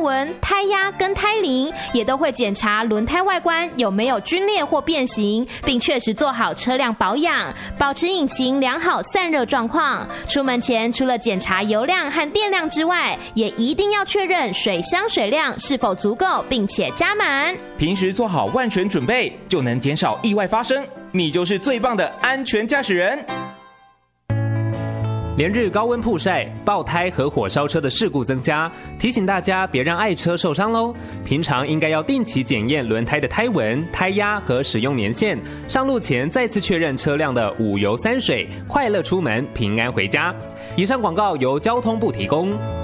纹、胎压跟胎龄，也都会检查轮胎外观有没有皲裂或变形，并确实做好车辆保养，保持引擎良好散热状况。出门前除了检查油量和电量之外，也一定要确认水箱水量是否足够，并且加满。 平时做好万全准备，就能减少意外发生。你就是最棒的安全驾驶人。 连日高温曝晒、爆胎和火烧车的事故增加，提醒大家别让爱车受伤喽。平常应该要定期检验轮胎的胎纹、胎压和使用年限，上路前再次确认车辆的5油3水，快乐出门，平安回家。以上广告由交通部提供。